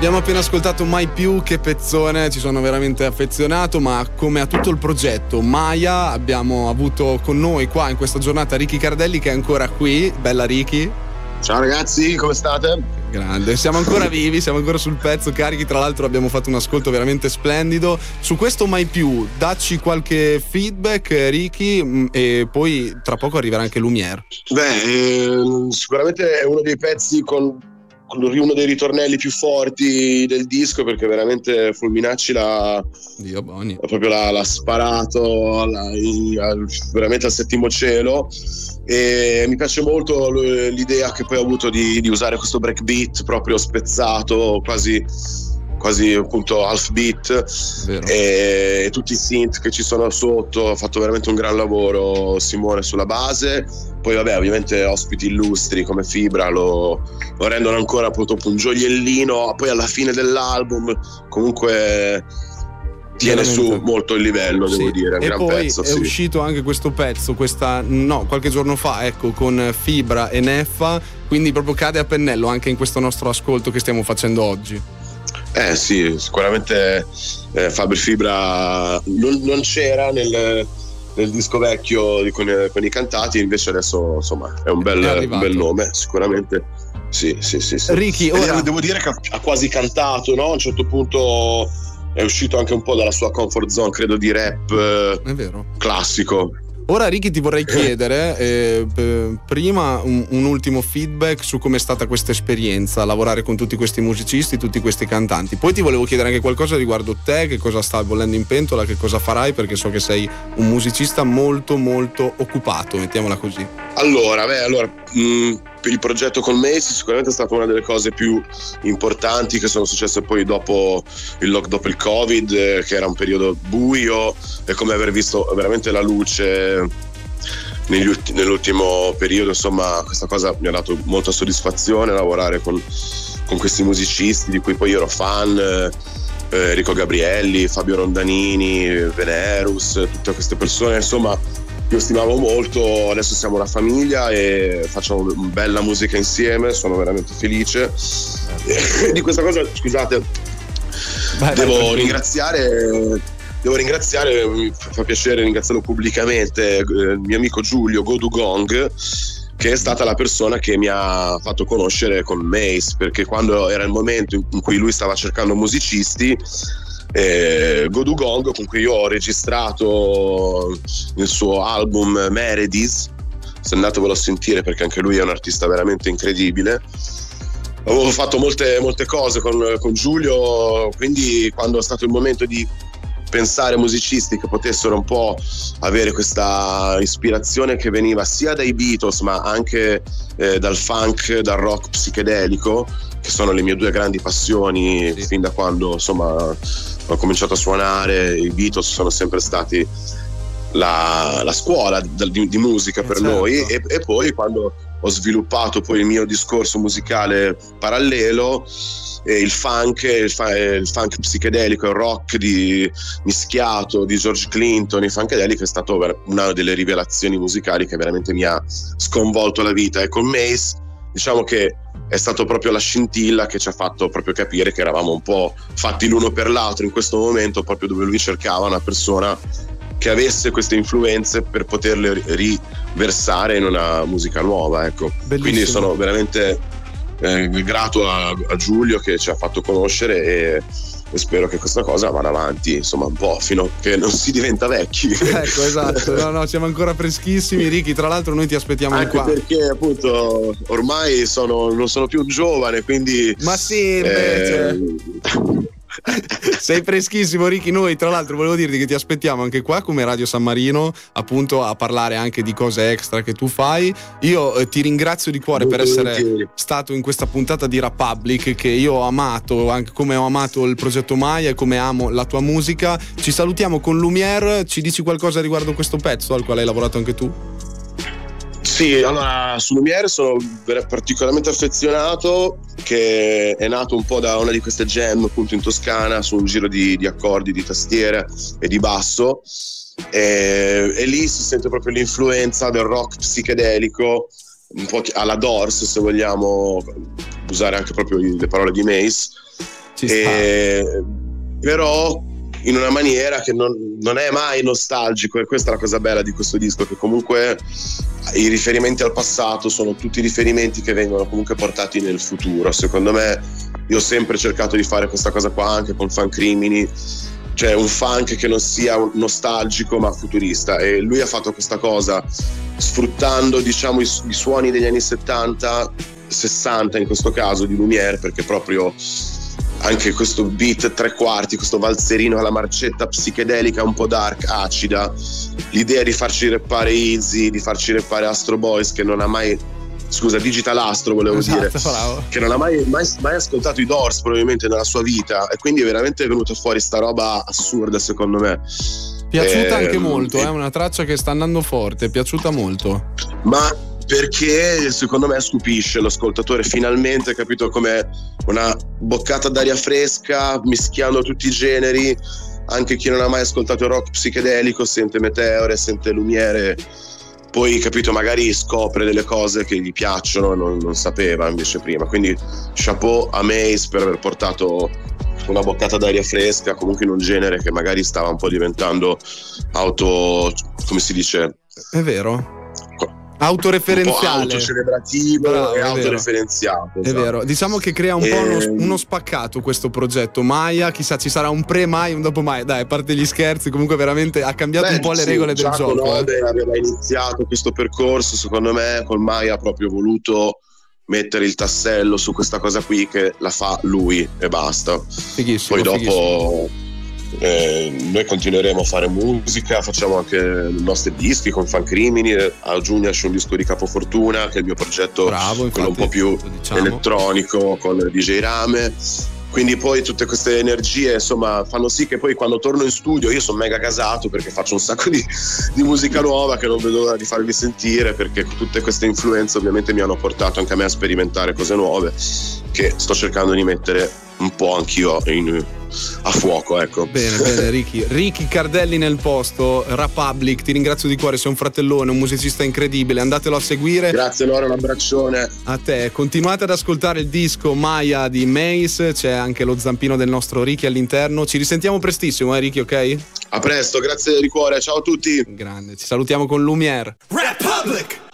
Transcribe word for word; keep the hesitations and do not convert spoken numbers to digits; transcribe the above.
Abbiamo appena ascoltato Mai Più, che pezzone, ci sono veramente affezionato, ma come a tutto il progetto Maya abbiamo avuto con noi qua in questa giornata Ricky Cardelli, che è ancora qui. Bella Ricky. Ciao ragazzi, come state? Grande, siamo ancora vivi, siamo ancora sul pezzo, carichi. Tra l'altro abbiamo fatto un ascolto veramente splendido. Su questo Mai Più, dacci qualche feedback Ricky, e poi tra poco arriverà anche Lumiere. Beh, eh, sicuramente è uno dei pezzi con uno dei ritornelli più forti del disco, perché veramente Fulminacci l'ha, Dio Boni. proprio l'ha, l'ha sparato l'ha, veramente al settimo cielo, e mi piace molto l'idea che poi ho avuto di, di usare questo breakbeat proprio spezzato, quasi quasi appunto half beat, e, e tutti i synth che ci sono sotto. Ha fatto veramente un gran lavoro Simone sulla base. Poi vabbè, ovviamente ospiti illustri come Fibra lo, lo rendono ancora appunto un gioiellino. Poi alla fine dell'album comunque tiene veramente su molto il livello, devo sì. dire, un e gran poi pezzo, è sì. uscito anche questo pezzo questa no qualche giorno fa, ecco, con Fibra e Neffa, quindi proprio cade a pennello anche in questo nostro ascolto che stiamo facendo oggi. Eh sì, sicuramente eh, Fabri Fibra non, non c'era nel, nel disco vecchio di, con, con i cantati, invece adesso insomma è un bel, È un bel nome, sicuramente. Sì, sì, sì, sì. Ricky, ora... devo, devo dire che ha, ha quasi cantato, no? A un certo punto è uscito anche un po' dalla sua comfort zone, credo, di rap è vero. classico. Ora Ricky ti vorrei chiedere eh, p- prima un, un ultimo feedback su com'è stata questa esperienza, lavorare con tutti questi musicisti, tutti questi cantanti. Poi ti volevo chiedere anche qualcosa riguardo te, che cosa stai bollendo in pentola, che cosa farai, perché so che sei un musicista molto molto occupato, mettiamola così. Allora, beh, allora mh, il progetto con Mace sicuramente è stata una delle cose più importanti che sono successe poi dopo il lock, dopo il Covid, eh, che era un periodo buio, e come aver visto veramente la luce negli ulti, nell'ultimo periodo. Insomma, questa cosa mi ha dato molta soddisfazione, lavorare con, con questi musicisti di cui poi io ero fan, eh, Enrico Gabrielli, Fabio Rondanini, Venerus, tutte queste persone, insomma io stimavo molto. Adesso siamo una famiglia e facciamo bella musica insieme, sono veramente felice di questa cosa. Scusate, vai, devo vai, ringraziare devo ringraziare mi fa piacere ringraziarlo pubblicamente, il mio amico Giulio Godu Gong, che è stata la persona che mi ha fatto conoscere con Mace, perché quando era il momento in cui lui stava cercando musicisti, Eh, Godu Gong, con cui io ho registrato il suo album Meredith, se andatevelo a sentire perché anche lui è un artista veramente incredibile. Avevo fatto molte, molte cose con, con Giulio, quindi quando è stato il momento di pensare a musicisti che potessero un po' avere questa ispirazione che veniva sia dai Beatles ma anche eh, dal funk, dal rock psichedelico, che sono le mie due grandi passioni, sì. Fin da quando insomma ho cominciato a suonare. I Beatles sono sempre stati la, la scuola di, di musica per certo. noi, e, e poi quando ho sviluppato poi il mio discorso musicale parallelo, e il funk, il, fa, il funk psichedelico, il rock di, mischiato di George Clinton, il funkadelico, è stato una delle rivelazioni musicali che veramente mi ha sconvolto la vita. E con Mace diciamo che è stato proprio la scintilla che ci ha fatto proprio capire che eravamo un po' fatti l'uno per l'altro in questo momento, proprio dove lui cercava una persona che avesse queste influenze per poterle riversare in una musica nuova, ecco. Bellissimo. Quindi sono veramente eh, grato a, a Giulio che ci ha fatto conoscere, e, e spero che questa cosa vada avanti insomma un po' fino a che non si diventa vecchi. Ecco, esatto. No, no, siamo ancora freschissimi, Ricky. Tra l'altro noi ti aspettiamo anche qua, perché appunto ormai sono, non sono più un giovane, quindi ma sì, invece eh... sei freschissimo, Ricky. Noi tra l'altro volevo dirti che ti aspettiamo anche qua come Radio San Marino, appunto a parlare anche di cose extra che tu fai. Io eh, ti ringrazio di cuore per essere stato in questa puntata di Republic, che io ho amato, anche come ho amato il progetto Maya e come amo la tua musica. Ci salutiamo con Lumiere. Ci dici qualcosa riguardo questo pezzo al quale hai lavorato anche tu? Sì, allora su Lumiere sono particolarmente affezionato, che è nato un po' da una di queste jam appunto in Toscana, su un giro di, di accordi, di tastiere e di basso, e, e lì si sente proprio l'influenza del rock psichedelico, un po' alla Doors, se vogliamo usare anche proprio le parole di Mace. e, però in una maniera che non, non è mai nostalgico, e questa è la cosa bella di questo disco, che comunque i riferimenti al passato sono tutti riferimenti che vengono comunque portati nel futuro. Secondo me io ho sempre cercato di fare questa cosa qua anche con Funk Crimini, cioè un funk che non sia nostalgico ma futurista, e lui ha fatto questa cosa sfruttando, diciamo, i, i suoni degli anni settanta sessanta in questo caso di Lumière, perché proprio anche questo beat tre quarti, questo valzerino alla marcetta psichedelica un po' dark, acida, l'idea di farci rappare Izzy, di farci rappare Astro Boys, che non ha mai, scusa, Digital Astro volevo esatto, dire bravo. Che non ha mai, mai, mai ascoltato i Doors probabilmente nella sua vita, e quindi è veramente venuta fuori sta roba assurda secondo me. Piaciuta eh, anche molto, è eh, una traccia che sta andando forte, è piaciuta molto. Ma perché secondo me stupisce l'ascoltatore, finalmente, capito, come una boccata d'aria fresca mischiando tutti i generi. Anche chi non ha mai ascoltato il rock psichedelico sente Meteore, sente Lumière, poi, capito, magari scopre delle cose che gli piacciono e non, non sapeva invece prima. Quindi chapeau a Mace per aver portato una boccata d'aria fresca comunque in un genere che magari stava un po' diventando auto, come si dice? È vero, autoreferenziale, autocelebrativo. Bravo, e autoreferenziato, è esatto. Vero, diciamo che crea un e... po' uno, uno spaccato questo progetto. Maya, chissà, ci sarà un pre-Maya, un dopo Maya, dai, a parte gli scherzi, comunque veramente ha cambiato Beh, un po' le sì, regole del Giacomo gioco. Node eh. aveva iniziato questo percorso, secondo me col Maya ha proprio voluto mettere il tassello su questa cosa qui, che la fa lui e basta. Fighissimo, poi dopo fighissimo. Eh, noi continueremo a fare musica, facciamo anche i nostri dischi con Funk Crimini, a giugno esce un disco di Capofortuna che è il mio progetto. Bravo, infatti, quello un po' più diciamo. elettronico con D J Rame, quindi poi tutte queste energie insomma fanno sì che poi quando torno in studio io sono mega gasato, perché faccio un sacco di, di musica nuova che non vedo l'ora di farvi sentire, perché tutte queste influenze ovviamente mi hanno portato anche a me a sperimentare cose nuove che sto cercando di mettere un po' anch'io in, a fuoco, ecco. Bene, bene, Ricky. Ricky Cardelli nel posto, Republic, ti ringrazio di cuore, sei un fratellone, un musicista incredibile, andatelo a seguire. Grazie Laura, un abbraccione. A te, continuate ad ascoltare il disco Maya di Mace, c'è anche lo zampino del nostro Ricky all'interno. Ci risentiamo prestissimo, eh Ricky, ok? A presto, grazie di cuore, ciao a tutti. Grande, ci salutiamo con Lumière. Republic!